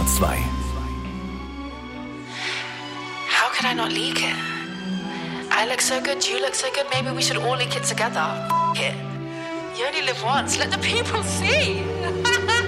2. How could I not leak it? I look so good, you look so good, maybe we should all leak it together. F it. You only live once, let the people see.